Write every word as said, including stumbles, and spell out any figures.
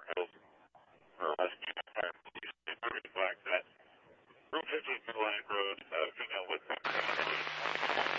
or Husky Fire Police, thirty black, that Route fifteen Middle Line Road, uh, female with